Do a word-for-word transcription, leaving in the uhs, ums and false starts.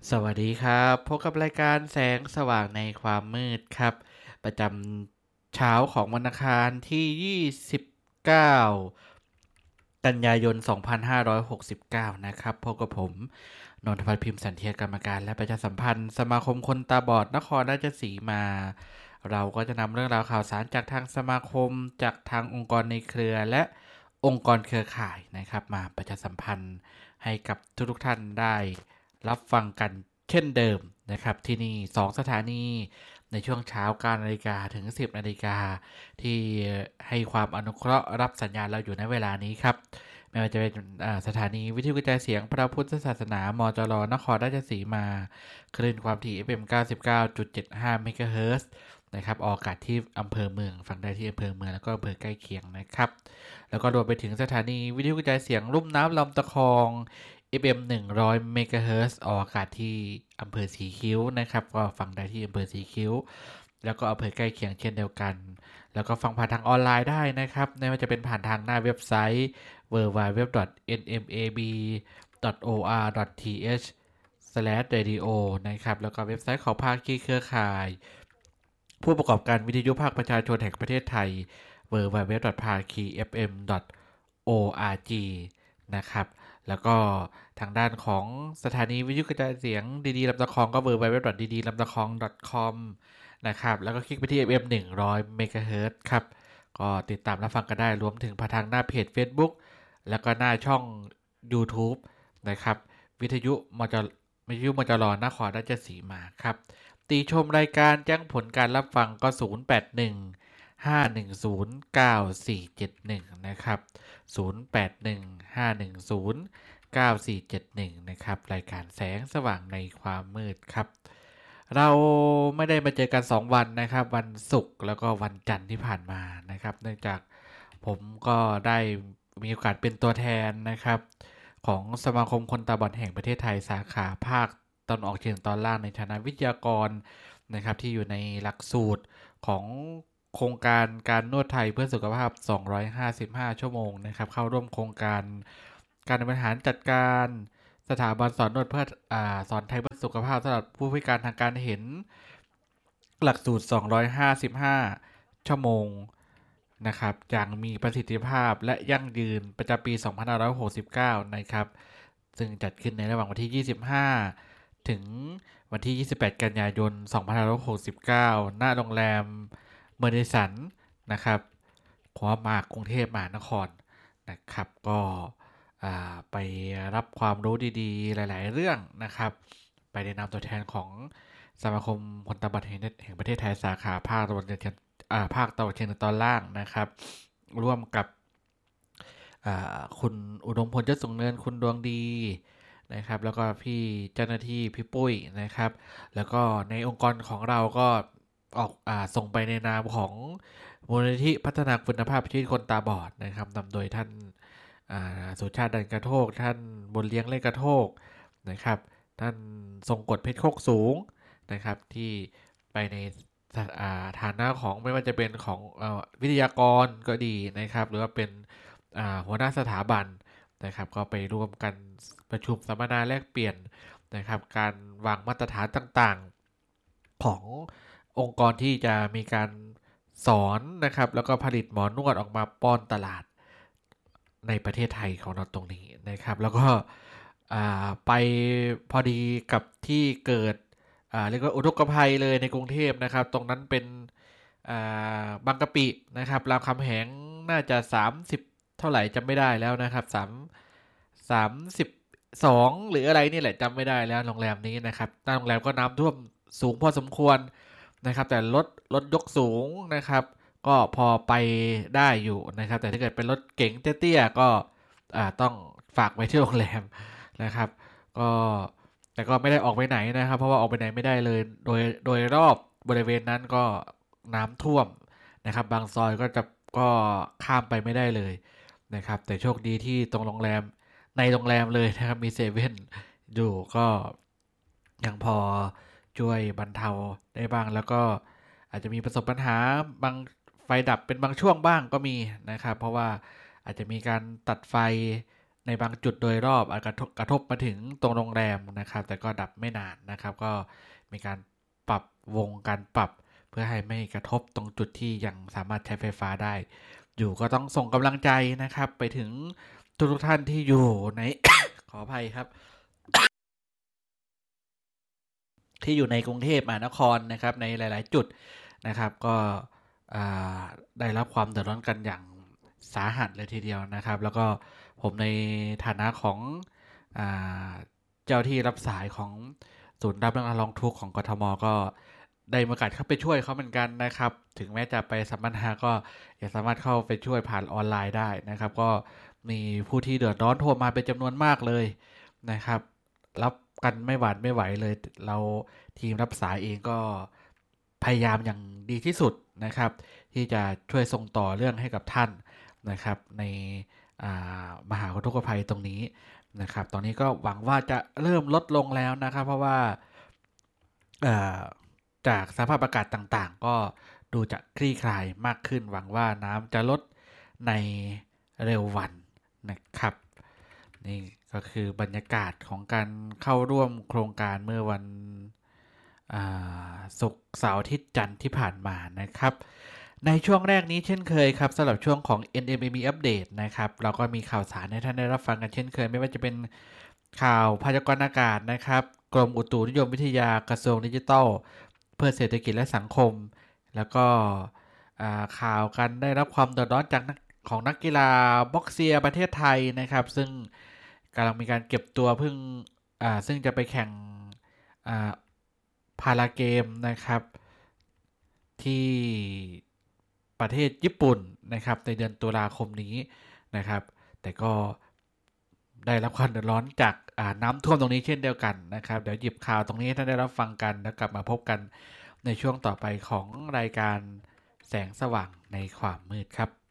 สวัสดีครับพบกับรายการแสงสว่างในความมืดครับประจำเช้าของวันอังคารที่ยี่สิบเก้ากันยายนสองพันห้าร้อยหกสิบเก้านะครับพบกับผมนนทพัฒน์พิมพ์สันเทียกรรมการและประชาสัมพันธ์สมาคมคนตาบอดนครราชสีมาเราก็จะนำเรื่องราวข่าวสารจากทางสมาคมจากทางองค์กรในเครือและองค์กรเครือข่ายนะครับมาประชาสัมพันธ์ให้กับทุกๆท่านได้รับฟังกันเช่นเดิมนะครับที่นี่สองสถานีในช่วงเช้าเก้านาฬิกาถึงสิบนาฬิกาที่ให้ความอนุเคราะห์รับสัญญาณเราอยู่ในเวลานี้ครับไม่ว่าจะเป็นสถานีวิทยุกระจายเสียงพระพุทธศาสนามจรนครราชสีมาคลื่นความถี่ เอฟ เอ็ม เก้าสิบเก้าจุดเจ็ดห้า เมกะเฮิรตซ์นะครับออกอากาศที่อำเภอเมืองฟังได้ที่อำเภอเมืองแล้วก็อำเภอใกล้เคียงนะครับแล้วก็รวมไปถึงสถานีวิทยุกระจายเสียงลุ่มน้ำลำตะคอง เอฟ เอ็ม หนึ่งร้อยเมกะเฮิรตซ์ออกอากาศที่อำเภอสีคิ้วนะครับก็ฟังได้ที่อำเภอสีคิ้วแล้วก็อำเภอใกล้เคียงเช่นเดียวกันแล้วก็ฟังผ่านทางออนไลน์ได้นะครับไม่ว่าจะเป็นผ่านทางหน้าเว็บไซต์ ดับเบิลยู ดับเบิลยู ดับเบิลยู ดอท เอ็น เอ็ม เอ บี ดอท โอ อาร์ ดอท ที เอช สแลช เรดิโอ นะครับแล้วก็เว็บไซต์ของภาคีเครือข่ายผู้ประกอบการวิทยุภาคประชาชนแห่งประเทศไทย ดับเบิลยู ดับเบิลยู ดับเบิลยู ดอท ภาคี เอฟ เอ็ม ดอท โอ อาร์ จี นะครับแล้วก็ทางด้านของสถานีวิทยุกระจายเสียงดีๆลำตะคองก็ ดับเบิลยู ดับเบิลยู ดับเบิลยู ดอท ดี ดี ลำตะคอง ดอท คอม นะครับแล้วก็คลิกไปที่ เอฟ เอ็ม หนึ่งร้อย เมกะเฮิรตซ์ครับก็ติดตามรับฟังกันได้รวมถึงผ่านทางหน้าเพจ Facebook แล้วก็หน้าช่อง YouTube นะครับวิทยุมจวิทยุมจรนครราชสีมาครับติชมรายการแจ้งผลการรับฟังก็ศูนย์ แปด หนึ่ง ห้า หนึ่ง ศูนย์ เก้า สี่ เจ็ด หนึ่งนะครับศูนย์ แปด หนึ่ง ห้า หนึ่ง ศูนย์ เก้า สี่ เจ็ด หนึ่งนะครับรายการแสงสว่างในความมืดครับเราไม่ได้มาเจอกันสองวันนะครับวันศุกร์แล้วก็วันจันทร์ที่ผ่านมานะครับเนื่องจากผมก็ได้มีโอกาสเป็นตัวแทนนะครับของสมาคมคนตาบอดแห่งประเทศไทยสาขาภาคตะวันออกเฉียงตอนล่างในฐานะวิทยากรนะครับที่อยู่ในหลักสูตรของโครงการการนวดไทยเพื่อสุขภาพสองร้อยห้าสิบห้าชั่วโมงนะครับเข้าร่วมโครงการการบริหารจัดการสถาบันสอนนวดเพื่ออาสอนไทยเพื่อสุขภาพสำหรับผู้พิการทางการเห็นหลักสูตรสองร้อยห้าสิบห้าชั่วโมงนะครับอย่างมีประสิทธิภาพและยั่งยืนประจำปีสองพันห้าร้อยหกสิบเก้านะครับซึ่งจัดขึ้นในระหว่างวันที่ยี่สิบห้าถึงวันที่ยี่สิบแปดกันยายนสองพันห้าร้อยหกสิบเก้าณโรงแรมเมอร์ดิสันนะครับหัวหมากกรุงเทพมหานครนะครับก็ไปรับความรู้ดีๆหลายๆเรื่องนะครับไปในนามตัวแทนของสมาคมคนตาบอดแห่งแห่งประเทศไทยสาขาภาคตะวันออกเฉียงภาคตะวันออกเฉียงเหนือตอนล่างนะครับร่วมกับคุณอุดมพลเจ้าสูงเนินคุณดวงดีนะครับแล้วก็พี่เจ้าหน้าที่พี่ปุ้ยนะครับแล้วก็ในองค์กรของเราก็ออกอ่าส่งไปในนามของมูลนิธิพัฒนาคุณภาพชีวิตคนตาบอดนะครับนำโดยท่านสุชาติดันกระโทกท่านบุญเลี้ยงเล่นกระโทกนะครับท่านทรงกฎเพชรโคกสูงนะครับที่ไปในฐานะของไม่ว่าจะเป็นของวิทยากรก็ดีนะครับหรือว่าเป็นหัวหน้าสถาบันนะครับก็ไปร่วมกันประชุมสัมมนาแลกเปลี่ยนนะครับการวางมาตรฐานต่างๆขององค์กรที่จะมีการสอนนะครับแล้วก็ผลิตหมอนวดออกมาป้อนตลาดในประเทศไทยของเราตรงนี้นะครับแล้วก็ไปพอดีกับที่เกิดเรียกว่าอุทกภัยเลยในกรุงเทพนะครับตรงนั้นเป็นบางกะปินะครับรามคำแหงน่าจะสามสิบเท่าไหร่จำไม่ได้แล้วนะครับสามสามสิบสองหรืออะไรนี่แหละจำไม่ได้แล้วโรงแรมนี้นะครับหน้าโรงแรมก็น้ำท่วมสูงพอสมควรนะครับแต่รถรถยกสูงนะครับก็พอไปได้อยู่นะครับแต่ถ้าเกิดเป็นรถเก๋งเตี้ยๆก็ต้องฝากไว้ที่โรงแรมนะครับก็แต่ก็ไม่ได้ออกไปไหนนะครับเพราะว่าออกไปไหนไม่ได้เลยโดยโดยรอบบริเวณนั้นก็น้ำท่วมนะครับบางซอยก็จะก็ข้ามไปไม่ได้เลยนะครับแต่โชคดีที่ตรงโรงแรมในโรงแรมเลยนะครับมีเซเว่นอยู่ก็ยังพอช่วยบรรเทาได้บ้างแล้วก็อาจจะมีประสบปัญหาบางไฟดับเป็นบางช่วงบ้างก็มีนะครับเพราะว่าอาจจะมีการตัดไฟในบางจุดโดยรอบอาจกระทบกระทบมาถึงตรงโรงแรมนะครับแต่ก็ดับไม่นานนะครับก็มีการปรับวงการปรับเพื่อให้ไม่กระทบตรงจุดที่ยังสามารถใช้ไฟฟ้าได้อยู่ก็ต้องส่งกำลังใจนะครับไปถึงทุกท่านที่อยู่ใน ขออภัยครับ ที่อยู่ในกรุงเทพมหานครนะครับในหลายๆจุดนะครับก็ได้รับความเดือดร้อนกันอย่างสาหัสเลยทีเดียวนะครับแล้วก็ผมในฐานะของเจ้าที่รับสายของศูนย์รับเรื่องร้องทุกข์ของกทมก็ได้มีโอกาสเข้าไปช่วยเขาเหมือนกันนะครับถึงแม้จะไปสัมมนาก็ยังสามารถเข้าไปช่วยผ่านออนไลน์ได้นะครับก็มีผู้ที่เดือดร้อนโทรมาเป็นจำนวนมากเลยนะครับรับกันไม่หวาดไม่ไหวเลยเราทีมรับสายเองก็พยายามอย่างดีที่สุดนะครับที่จะช่วยส่งต่อเรื่องให้กับท่านนะครับในมหาอุทกภัยตรงนี้นะครับตอนนี้ก็หวังว่าจะเริ่มลดลงแล้วนะครับเพราะว่าจากสภาพอากาศต่างๆก็ดูจะคลี่คลายมากขึ้นหวังว่าน้ำจะลดในเร็ววันนะครับนี่ก็คือบรรยากาศของการเข้าร่วมโครงการเมื่อวันศุกร์เสาร์อาทิตย์จันทร์ที่ผ่านมานะครับในช่วงแรกนี้เช่นเคยครับสำหรับช่วงของ เอ็น เอ็ม เอ็ม อี อัปเดตนะครับเราก็มีข่าวสารให้ท่านได้รับฟังกันเช่นเคยไม่ว่าจะเป็นข่าวพยากรณ์อากาศนะครับกรมอุตุนิยมวิทยากระทรวงดิจิทัลเพื่อเศรษฐกิจและสังคมแล้วก็ข่าวกันได้รับความเดือดร้อนจากของนักกีฬาบ็อกเซียประเทศไทยนะครับซึ่งกำลังมีการเก็บตัวเพิ่งซึ่งจะไปแข่งพาราเกมนะครับที่ประเทศญี่ปุ่นนะครับในเดือนตุลาคมนี้นะครับแต่ก็ได้รับความเดือดร้อนจากน้ำท่วมตรงนี้เช่นเดียวกันนะครับเดี๋ยวหยิบข่าวตรงนี้ท่านได้รับฟังกันแล้วกลับมาพบกันในช่วงต่อไปของรายการแสงสว่างในความมืดครับ